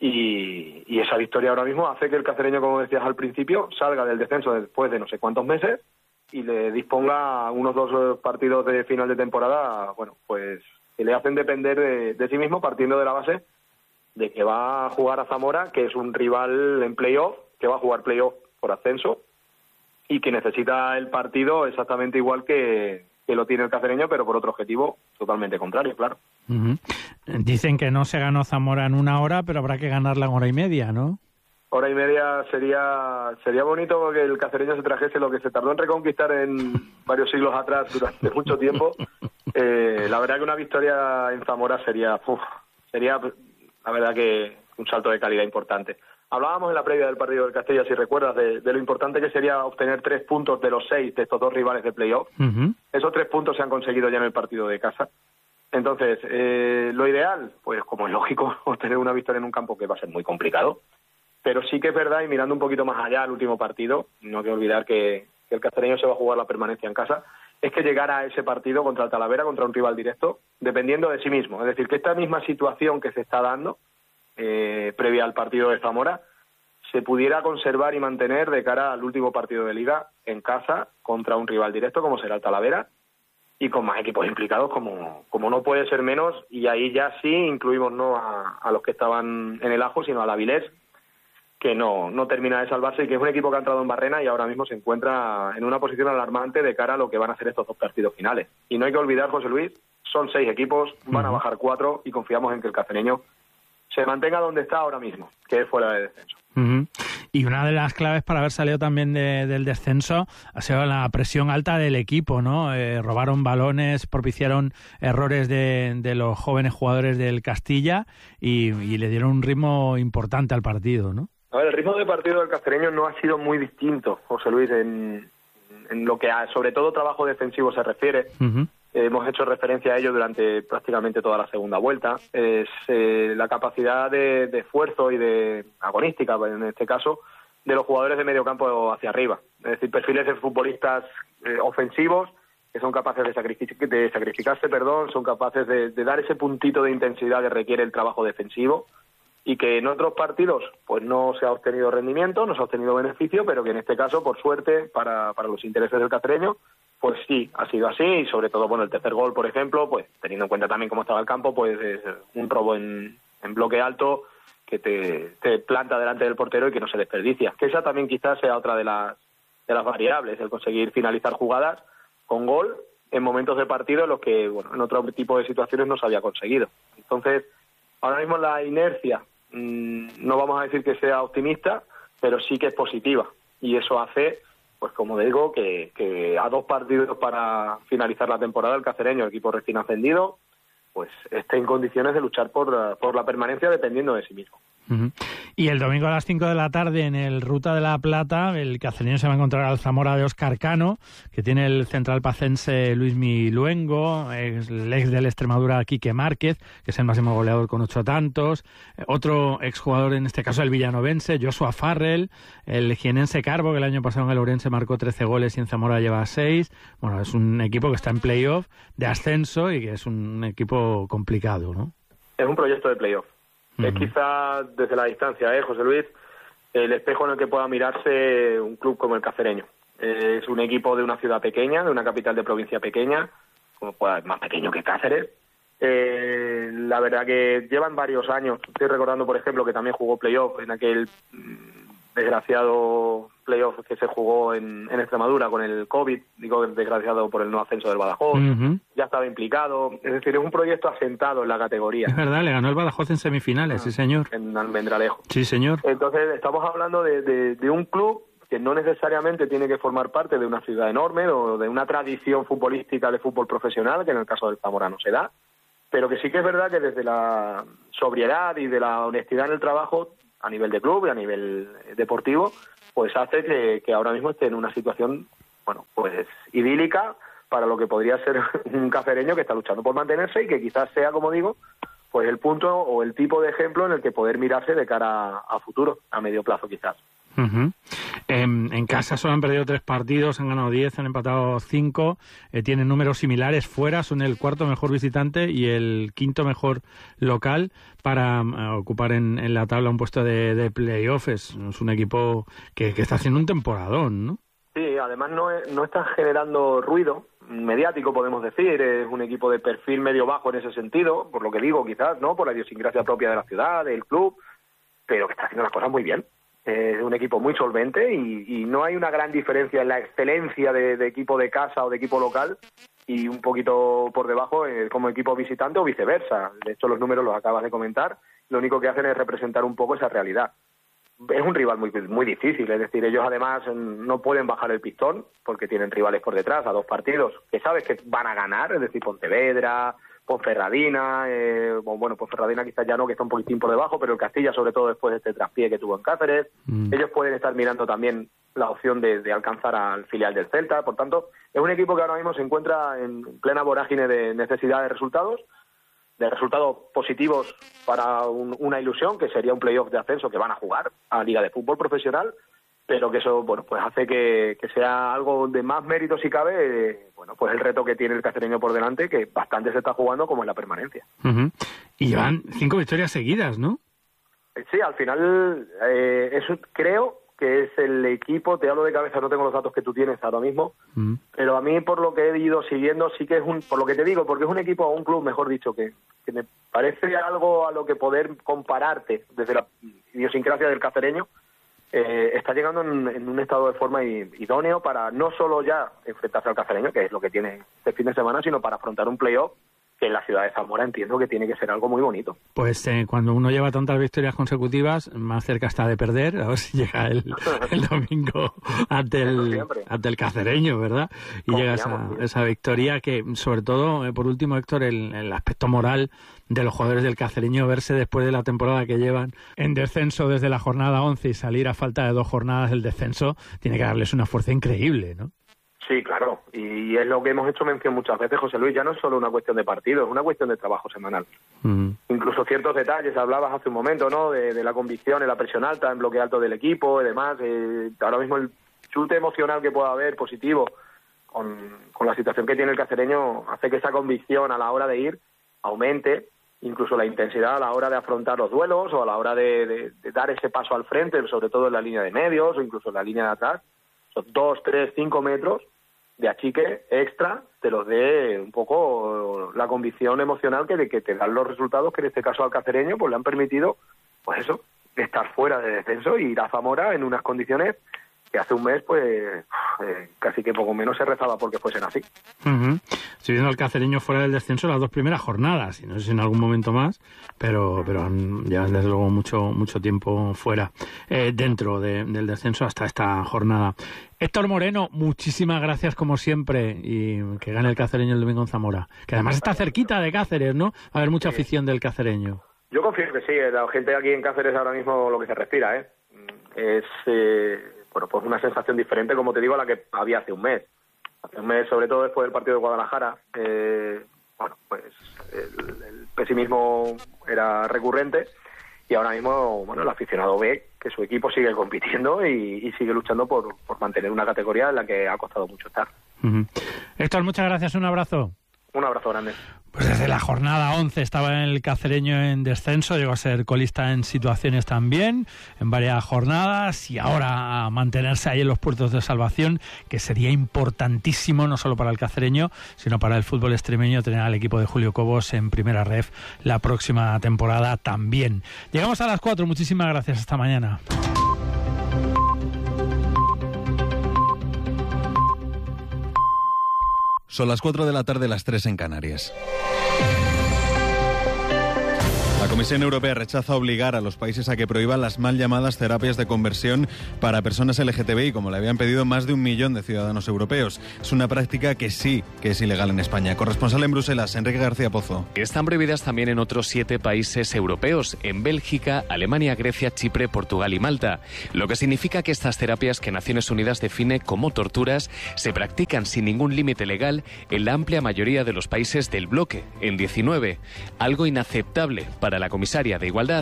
y, y esa victoria ahora mismo hace que el Cacereño, como decías al principio, salga del descenso después de no sé cuántos meses y le disponga unos dos partidos de final de temporada, bueno, pues que le hacen depender de, de sí mismo, partiendo de la base de que va a jugar a Zamora, que es un rival en playoff, que va a jugar playoff por ascenso, y que necesita el partido exactamente igual que que lo tiene el Cacereño, pero por otro objetivo totalmente contrario, claro. Uh-huh. Dicen que no se ganó Zamora en una hora, pero habrá que ganarla en hora y media, ¿no? Hora y media sería sería bonito que el Cacereño se trajese lo que se tardó en reconquistar en varios siglos atrás durante mucho tiempo. Eh, la verdad que una victoria en Zamora sería, uf, sería la verdad que un salto de calidad importante. Hablábamos en la previa del partido del Castilla, si recuerdas, de, de lo importante que sería obtener tres puntos de los seis de estos dos rivales de playoff. Uh-huh. Esos tres puntos se han conseguido ya en el partido de casa. Entonces, eh, lo ideal, pues como es lógico, obtener una victoria en un campo que va a ser muy complicado. Pero sí que es verdad, y mirando un poquito más allá al último partido, no hay que olvidar que, que el Cacereño se va a jugar la permanencia en casa, es que llegar a ese partido contra el Talavera, contra un rival directo, dependiendo de sí mismo. Es decir, que esta misma situación que se está dando, Eh, previa al partido de Zamora, se pudiera conservar y mantener de cara al último partido de Liga en casa contra un rival directo como será el Talavera y con más equipos implicados como, como no puede ser menos, y ahí ya sí incluimos no a, a los que estaban en el ajo, sino al Avilés, que no, no termina de salvarse y que es un equipo que ha entrado en barrena y ahora mismo se encuentra en una posición alarmante de cara a lo que van a hacer estos dos partidos finales. Y no hay que olvidar, José Luis, son seis equipos, van a bajar cuatro y confiamos en que el Cacereño se mantenga donde está ahora mismo, que es fuera de descenso. Uh-huh. Y una de las claves para haber salido también de, del descenso ha sido la presión alta del equipo, ¿no? Eh, robaron balones, propiciaron errores de, de los jóvenes jugadores del Castilla y, y le dieron un ritmo importante al partido, ¿no? A ver, el ritmo de partido del Cacereño no ha sido muy distinto, José Luis, en, en lo que a, sobre todo trabajo defensivo se refiere. Uh-huh. Hemos hecho referencia a ello durante prácticamente toda la segunda vuelta. Es eh, la capacidad de, de esfuerzo y de agonística, en este caso, de los jugadores de medio campo hacia arriba. Es decir, perfiles de futbolistas eh, ofensivos que son capaces de, sacrific- de sacrificarse, perdón, son capaces de, de dar ese puntito de intensidad que requiere el trabajo defensivo y que en otros partidos pues no se ha obtenido rendimiento, no se ha obtenido beneficio, pero que en este caso, por suerte, para, para los intereses del Cacereño, pues sí, ha sido así, y sobre todo, bueno, el tercer gol, por ejemplo, pues teniendo en cuenta también cómo estaba el campo, pues es un robo en, en bloque alto que te, te planta delante del portero y que no se desperdicia. Que esa también quizás sea otra de las, de las variables, el conseguir finalizar jugadas con gol en momentos de partido en los que, bueno, en otro tipo de situaciones no se había conseguido. Entonces, ahora mismo la inercia, mmm, no vamos a decir que sea optimista, pero sí que es positiva, y eso hace, pues como digo, que, que a dos partidos para finalizar la temporada el Cacereño, el equipo recién ascendido, pues esté en condiciones de luchar por, por la permanencia dependiendo de sí mismo. Uh-huh. Y el domingo a las cinco de la tarde en el Ruta de la Plata, el Cacereño se va a encontrar al Zamora de Óscar Cano, que tiene el central pacense Luismi Luengo, el ex del Extremadura Quique Márquez, que es el máximo goleador con ocho tantos, otro exjugador, en este caso el villanovense, Joshua Farrell, el jienense Carbo, que el año pasado en el Ourense marcó trece goles y en Zamora lleva seis. Bueno, es un equipo que está en playoff de ascenso y que es un equipo complicado, ¿no? Es un proyecto de playoff. Es quizá desde la distancia, ¿eh, José Luis? El espejo en el que pueda mirarse un club como el Cacereño. Eh, es un equipo de una ciudad pequeña, de una capital de provincia pequeña, como pueda, más pequeño que Cáceres. Eh, la verdad que llevan varios años. Estoy recordando, por ejemplo, que también jugó playoff en aquel mmm, desgraciado playoff que se jugó en, en Extremadura con el COVID, digo desgraciado por el no ascenso del Badajoz, uh-huh. ya estaba implicado, es decir, es un proyecto asentado en la categoría. Es verdad, le ganó el Badajoz en semifinales, uh-huh. sí señor. En Almendralejo. Sí señor. Entonces estamos hablando de, de, de un club que no necesariamente tiene que formar parte de una ciudad enorme o de una tradición futbolística de fútbol profesional, que en el caso del Zamora no se da, pero que sí que es verdad que desde la sobriedad y de la honestidad en el trabajo, a nivel de club y a nivel deportivo, pues hace que, que ahora mismo esté en una situación, bueno, pues idílica para lo que podría ser un cacereño que está luchando por mantenerse y que quizás sea, como digo, pues el punto o el tipo de ejemplo en el que poder mirarse de cara a, a futuro, a medio plazo quizás. Uh-huh. Eh, en casa solo han perdido tres partidos, han ganado diez, han empatado cinco, eh, tienen números similares fuera, son el cuarto mejor visitante y el quinto mejor local para uh, ocupar en, en la tabla un puesto de, de playoff. Es, es un equipo que, que está haciendo un temporadón, ¿no? Sí, además no, no está generando ruido mediático, podemos decir. Es un equipo de perfil medio-bajo en ese sentido, por lo que digo, quizás, ¿no? Por la idiosincrasia propia de la ciudad, del club, pero que está haciendo las cosas muy bien. Es un equipo muy solvente y, y no hay una gran diferencia en la excelencia de, de equipo de casa o de equipo local y un poquito por debajo eh, como equipo visitante o viceversa. De hecho, los números los acabas de comentar. Lo único que hacen es representar un poco esa realidad. Es un rival muy muy difícil, es decir, ellos además no pueden bajar el pistón porque tienen rivales por detrás a dos partidos que sabes que van a ganar, es decir, Pontevedra, Ponferradina, eh, bueno, Ponferradina quizás ya no, que está un poquitín por debajo, pero el Castilla, sobre todo después de este traspié que tuvo en Cáceres, mm. ellos pueden estar mirando también la opción de, de alcanzar al filial del Celta. Por tanto, es un equipo que ahora mismo se encuentra en plena vorágine de necesidad de resultados, de resultados positivos para un, una ilusión, que sería un playoff de ascenso que van a jugar a Liga de Fútbol Profesional, pero que eso, bueno, pues hace que, que sea algo de más mérito si cabe, eh, bueno, pues el reto que tiene el cacereño por delante, que bastante se está jugando, como es la permanencia. Uh-huh. Y llevan cinco victorias seguidas, ¿no? Sí, al final, eh, eso creo que es el equipo, te hablo de cabeza, no tengo los datos que tú tienes ahora mismo, uh-huh. pero a mí, por lo que he ido siguiendo, sí que es un, por lo que te digo, porque es un equipo o un club, mejor dicho, que, que me parece algo a lo que poder compararte desde la idiosincrasia del cacereño. Eh, está llegando en, en un estado de forma idóneo para no solo ya enfrentarse al cacereño, que es lo que tiene este fin de semana, sino para afrontar un playoff que en la ciudad de Zamora entiendo que tiene que ser algo muy bonito. Pues eh, cuando uno lleva tantas victorias consecutivas, más cerca está de perder, a ver si llega el, el domingo ante el, ante el cacereño, ¿verdad? Y llega esa, esa victoria que, sobre todo, eh, por último, Héctor, el, el aspecto moral de los jugadores del cacereño, verse después de la temporada que llevan en descenso desde la jornada once y salir a falta de dos jornadas del descenso, tiene que darles una fuerza increíble, ¿no? Sí, claro, y es lo que hemos hecho mención muchas veces, José Luis, ya no es solo una cuestión de partido, es una cuestión de trabajo semanal. Mm. Incluso ciertos detalles, hablabas hace un momento, ¿no?, de, de la convicción en la presión alta, en bloque alto del equipo y demás. Eh, ahora mismo el chute emocional que pueda haber positivo con, con la situación que tiene el cacereño hace que esa convicción a la hora de ir aumente, incluso la intensidad a la hora de afrontar los duelos o a la hora de, de, de dar ese paso al frente, sobre todo en la línea de medios o incluso en la línea de atrás. Son dos, tres, cinco metros de achique extra, te los dé un poco la convicción emocional que de que te dan los resultados que en este caso al cacereño pues le han permitido, pues eso, estar fuera de descenso y ir a Zamora en unas condiciones que hace un mes pues eh, casi que poco menos se rezaba porque fuesen así. Uh-huh. Estoy viendo al cacereño fuera del descenso las dos primeras jornadas, y no sé si en algún momento más, pero pero han, llevan desde luego mucho mucho tiempo fuera, eh, dentro de, del descenso hasta esta jornada. Héctor Moreno, muchísimas gracias como siempre, y que gane el cacereño el domingo en Zamora, que además está cerquita de Cáceres, ¿no? Va a haber mucha afición del cacereño. Yo confío que sí, la gente aquí en Cáceres ahora mismo lo que se respira, ¿eh? Es... Eh... bueno, pues una sensación diferente, como te digo, a la que había hace un mes. Hace un mes, sobre todo después del partido de Guadalajara, eh, bueno, pues el, el pesimismo era recurrente y ahora mismo, bueno, el aficionado ve que su equipo sigue compitiendo y, y sigue luchando por, por mantener una categoría en la que ha costado mucho estar. Uh-huh. Héctor, muchas gracias, un abrazo. Un abrazo grande. Pues desde la jornada once estaba en el cacereño en descenso, llegó a ser colista en situaciones también, en varias jornadas, y ahora a mantenerse ahí en los puertos de salvación, que sería importantísimo no solo para el cacereño, sino para el fútbol extremeño tener al equipo de Julio Cobos en primera ref la próxima temporada también. Llegamos a las cuatro, muchísimas gracias, hasta mañana. Son las cuatro de la tarde, las tres en Canarias. La Comisión Europea rechaza obligar a los países a que prohíban las mal llamadas terapias de conversión para personas L G T B I, como le habían pedido más de un millón de ciudadanos europeos. Es una práctica que sí que es ilegal en España. Corresponsal en Bruselas, Enrique García Pozo. Están prohibidas también en otros siete países europeos, en Bélgica, Alemania, Grecia, Chipre, Portugal y Malta. Lo que significa que estas terapias, que Naciones Unidas define como torturas, se practican sin ningún límite legal en la amplia mayoría de los países del bloque, en diecinueve. Algo inaceptable para la comisaria de Igualdad.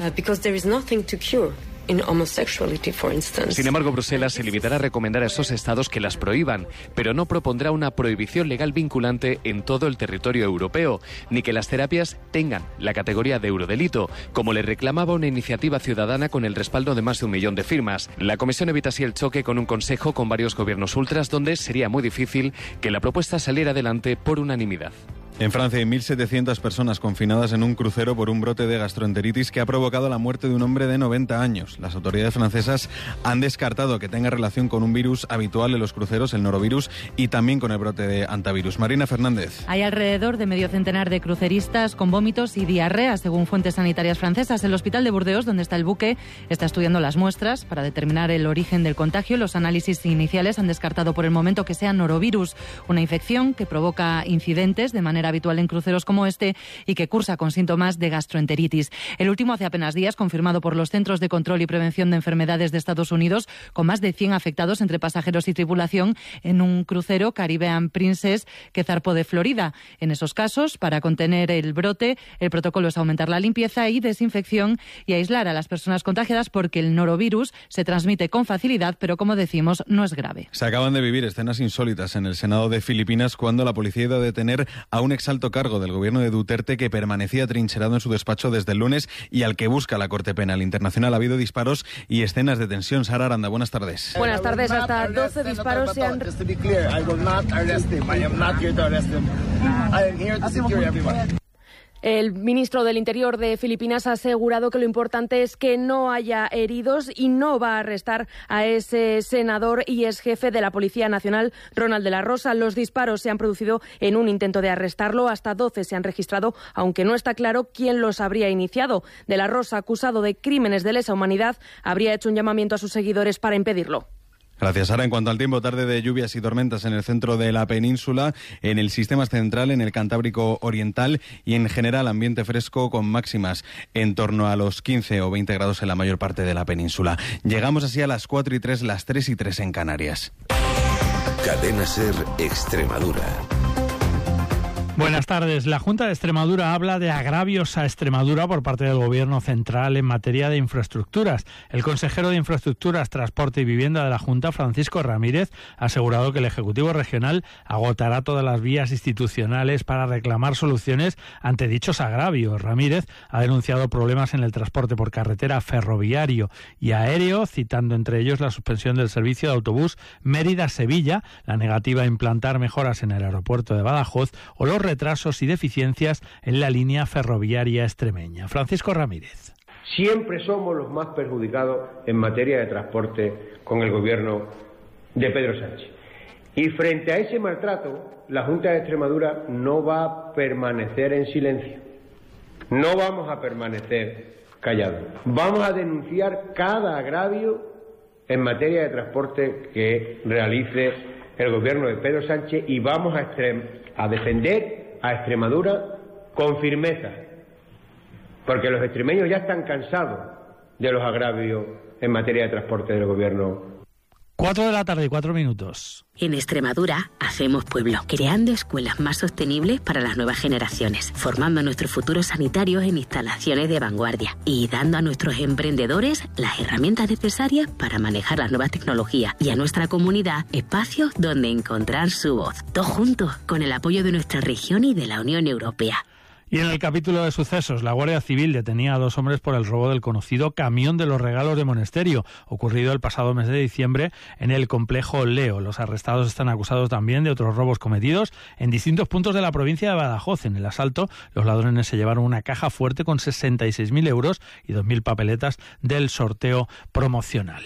Sin embargo, Bruselas se limitará a recomendar a esos estados que las prohíban, pero no propondrá una prohibición legal vinculante en todo el territorio europeo, ni que las terapias tengan la categoría de eurodelito, como le reclamaba una iniciativa ciudadana con el respaldo de más de un millón de firmas. La Comisión evita así el choque con un consejo con varios gobiernos ultras, donde sería muy difícil que la propuesta saliera adelante por unanimidad. En Francia hay mil setecientas personas confinadas en un crucero por un brote de gastroenteritis que ha provocado la muerte de un hombre de noventa años. Las autoridades francesas han descartado que tenga relación con un virus habitual en los cruceros, el norovirus, y también con el brote de antivirus. Marina Fernández. Hay alrededor de medio centenar de cruceristas con vómitos y diarrea, según fuentes sanitarias francesas. El hospital de Burdeos, donde está el buque, está estudiando las muestras para determinar el origen del contagio. Los análisis iniciales han descartado por el momento que sea norovirus, una infección que provoca incidentes de manera habitual en cruceros como este y que cursa con síntomas de gastroenteritis. El último hace apenas días, confirmado por los Centros de Control y Prevención de Enfermedades de Estados Unidos, con más de cien afectados entre pasajeros y tripulación en un crucero Caribbean Princess que zarpó de Florida. En esos casos, para contener el brote, el protocolo es aumentar la limpieza y desinfección y aislar a las personas contagiadas, porque el norovirus se transmite con facilidad, pero como decimos, no es grave. Se acaban de vivir escenas insólitas en el Senado de Filipinas cuando la policía ha ido a detener a un exalto cargo del gobierno de Duterte que permanecía trincherado en su despacho desde el lunes y al que busca la Corte Penal Internacional. Ha habido disparos y escenas de tensión. Sara Aranda, buenas tardes. Buenas tardes. Hasta doce disparos se han... El ministro del Interior de Filipinas ha asegurado que lo importante es que no haya heridos y no va a arrestar a ese senador y ex jefe de la Policía Nacional, Ronald de la Rosa. Los disparos se han producido en un intento de arrestarlo. Hasta doce se han registrado, aunque no está claro quién los habría iniciado. De la Rosa, acusado de crímenes de lesa humanidad, habría hecho un llamamiento a sus seguidores para impedirlo. Gracias, Sara. En cuanto al tiempo, tarde de lluvias y tormentas en el centro de la península, en el sistema central, en el Cantábrico Oriental y en general ambiente fresco con máximas en torno a los quince o veinte grados en la mayor parte de la península. Llegamos así a las cuatro y tres, las tres y tres en Canarias. Cadena SER Extremadura. Buenas tardes. La Junta de Extremadura habla de agravios a Extremadura por parte del Gobierno central en materia de infraestructuras. El consejero de Infraestructuras, Transporte y Vivienda de la Junta, Francisco Ramírez, ha asegurado que el Ejecutivo Regional agotará todas las vías institucionales para reclamar soluciones ante dichos agravios. Ramírez ha denunciado problemas en el transporte por carretera, ferroviario y aéreo, citando entre ellos la suspensión del servicio de autobús Mérida-Sevilla, la negativa a implantar mejoras en el aeropuerto de Badajoz o los retrasos y deficiencias en la línea ferroviaria extremeña. Francisco Ramírez. Siempre somos los más perjudicados en materia de transporte con el gobierno de Pedro Sánchez. Y frente a ese maltrato, la Junta de Extremadura no va a permanecer en silencio. No vamos a permanecer callados. Vamos a denunciar cada agravio en materia de transporte que realice el gobierno de Pedro Sánchez y vamos a, extrem- a defender a Extremadura con firmeza, porque los extremeños ya están cansados de los agravios en materia de transporte del gobierno. Cuatro de la tarde y cuatro minutos. En Extremadura hacemos pueblo, creando escuelas más sostenibles para las nuevas generaciones, formando a nuestros futuros sanitarios en instalaciones de vanguardia y dando a nuestros emprendedores las herramientas necesarias para manejar las nuevas tecnologías y a nuestra comunidad espacios donde encontrar su voz. Todos juntos, con el apoyo de nuestra región y de la Unión Europea. Y en el capítulo de sucesos, la Guardia Civil detenía a dos hombres por el robo del conocido camión de los regalos de Monesterio, ocurrido el pasado mes de diciembre en el complejo Leo. Los arrestados están acusados también de otros robos cometidos en distintos puntos de la provincia de Badajoz. En el asalto, los ladrones se llevaron una caja fuerte con sesenta y seis mil euros y dos mil papeletas del sorteo promocional.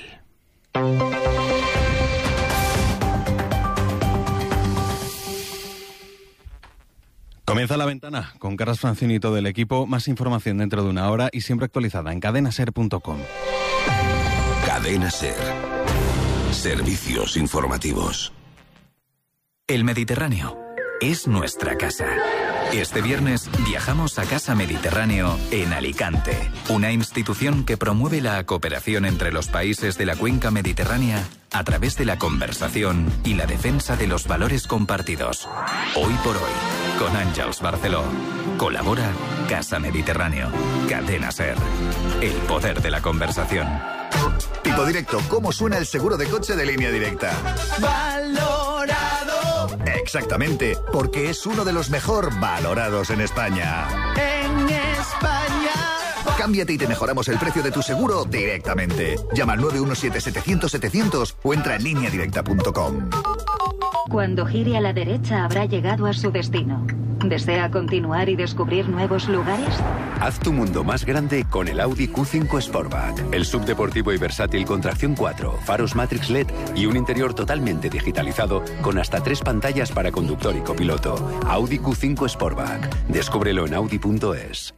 Comienza La Ventana con Carlos Francini y todo el equipo. Más información dentro de una hora y siempre actualizada en cadena ser punto com. Cadena Ser. Servicios informativos. El Mediterráneo es nuestra casa. Este viernes viajamos a Casa Mediterráneo en Alicante, una institución que promueve la cooperación entre los países de la cuenca mediterránea a través de la conversación y la defensa de los valores compartidos. Hoy por hoy, con Àngels Barceló. Colabora Casa Mediterráneo. Cadena Ser. El poder de la conversación. Tipo Directo, ¿cómo suena el seguro de coche de Línea Directa? ¡Valorado! Exactamente, porque es uno de los mejor valorados en España. En España. Cámbiate y te mejoramos el precio de tu seguro directamente. Llama al nueve uno siete, setecientos, setecientos o entra en línea directa punto com. Cuando gire a la derecha habrá llegado a su destino. ¿Desea continuar y descubrir nuevos lugares? Haz tu mundo más grande con el Audi Q cinco Sportback. El subdeportivo y versátil con tracción cuatro, faros Matrix L E D y un interior totalmente digitalizado con hasta tres pantallas para conductor y copiloto. Audi Q cinco Sportback. Descúbrelo en audi punto es.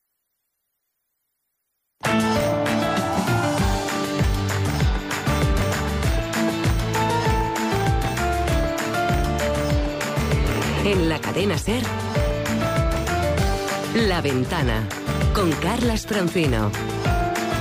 En la cadena SER, La Ventana, con Carlas Francino.